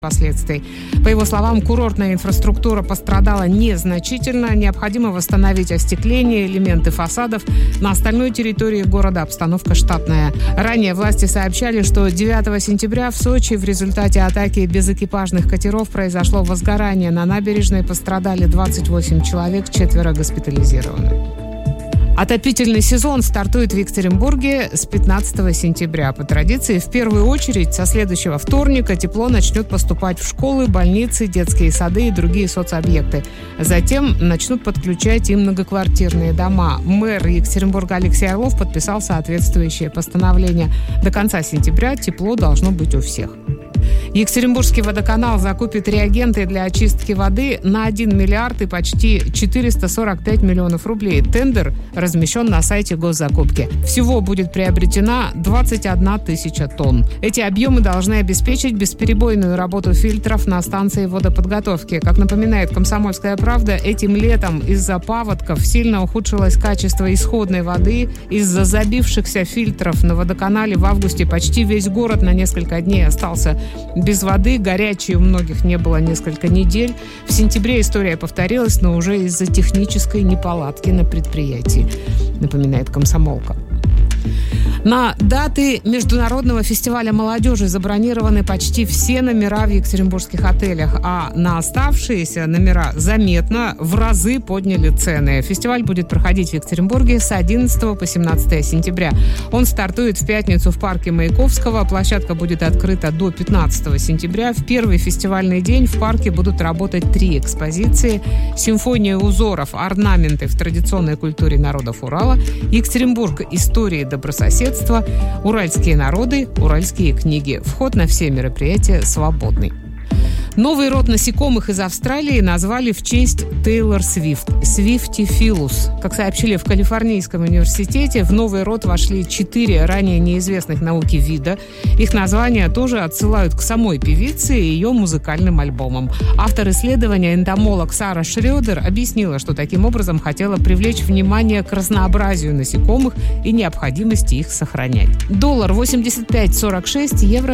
последствий. По его словам, курортная инфраструктура пострадала незначительно. Необходимо восстановить остекление, элементы фасадов. На остальной территории города обстановка штатная. Ранее власти сообщали, что 9 сентября в Сочи в результате атаки безэкипажных катеров произошло возгорание. На набережной пострадали 28 человек, 4 госпитализированы. Отопительный сезон стартует в Екатеринбурге с 15 сентября. По традиции, в первую очередь, со следующего вторника тепло начнет поступать в школы, больницы, детские сады и другие соцобъекты. Затем начнут подключать и многоквартирные дома. Мэр Екатеринбурга Алексей Орлов подписал соответствующее постановление. До конца сентября тепло должно быть у всех. Екатеринбургский водоканал закупит реагенты для очистки воды на 1 миллиард и почти 445 миллионов рублей. Тендер размещен на сайте госзакупки. Всего будет приобретена 21 тысяча тонн. Эти объемы должны обеспечить бесперебойную работу фильтров на станции водоподготовки. Как напоминает «Комсомольская правда», этим летом из-за паводков сильно ухудшилось качество исходной воды. Из-за забившихся фильтров на водоканале в августе почти весь город на несколько дней остался без воды, горячей у многих не было несколько недель. В сентябре история повторилась, но уже из-за технической неполадки на предприятии, напоминает «Комсомолка». На даты Международного фестиваля молодежи забронированы почти все номера в екатеринбургских отелях, а на оставшиеся номера заметно в разы подняли цены. Фестиваль будет проходить в Екатеринбурге с 11 по 17 сентября. Он стартует в пятницу в парке Маяковского. Площадка будет открыта до 15 сентября. В первый фестивальный день в парке будут работать 3 экспозиции: «Симфония узоров. Орнаменты в традиционной культуре народов Урала», «Екатеринбург. Истории добрососедства», «Уральские народы. Уральские книги». Вход на все мероприятия свободный. Новый род насекомых из Австралии назвали в честь Тейлор Свифт – Свифтифилус. Как сообщили в Калифорнийском университете, в новый род вошли 4 ранее неизвестных науке вида. Их названия тоже отсылают к самой певице и ее музыкальным альбомам. Автор исследования, энтомолог Сара Шрёдер, объяснила, что таким образом хотела привлечь внимание к разнообразию насекомых и необходимости их сохранять. Доллар 85.46, евро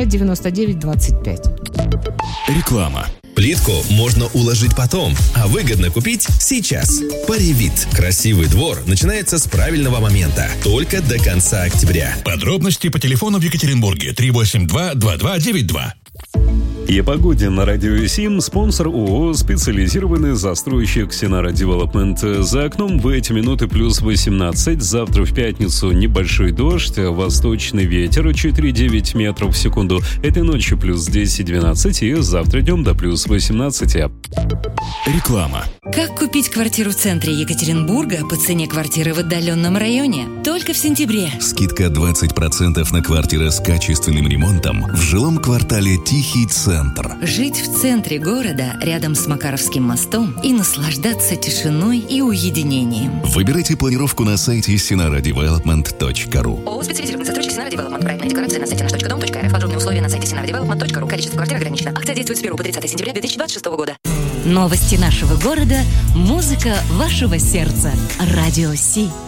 99.25. Реклама. Плитку можно уложить потом, а выгодно купить сейчас. Паревит. Красивый двор начинается с правильного момента. Только до конца октября. Подробности по телефону в Екатеринбурге 382-2292. И о погоде на Радио 7. Спонсор ООО «Специализированный застройщик Синара Девелопмент». За окном в эти минуты плюс 18. Завтра в пятницу небольшой дождь. Восточный ветер 4,9 метров в секунду. Этой ночью плюс 10-12. И завтра днем до плюс 18. Реклама. Как купить квартиру в центре Екатеринбурга по цене квартиры в отдаленном районе? Только в сентябре. Скидка 20% на квартиры с качественным ремонтом в жилом квартале «Тихий центр». Жить в центре города, рядом с Макаровским мостом, и наслаждаться тишиной и уединением. Выбирайте планировку на сайте sinaradevelopment.ru. ООО «Специализированный застройщик Синара Девелопмент». Проектная декорация на сайте наш.дом.рф. Подробные условия на сайте sinaradevelopment.ru. Количество квартир ограничено. Акция действует с 1 по 30 сентября 2026 года. Новости нашего города, музыка вашего сердца. Радио Си.